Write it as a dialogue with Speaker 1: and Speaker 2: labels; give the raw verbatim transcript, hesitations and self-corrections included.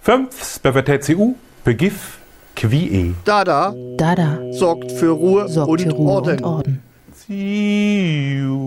Speaker 1: Fünf, T-C-U, Begif, Qui-E.
Speaker 2: Dada
Speaker 3: Dada
Speaker 2: sorgt für Ruhe
Speaker 3: sorgt
Speaker 2: und
Speaker 3: für Ruhe
Speaker 2: Orden.
Speaker 3: und Orden.
Speaker 1: Ziu.